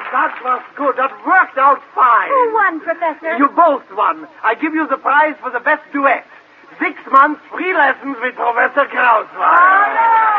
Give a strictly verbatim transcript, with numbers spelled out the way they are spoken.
that was good. That worked out fine. Who won, Professor? You both won. I give you the prize for the best duet. Six months free lessons with Professor Krausweiler. Oh, no!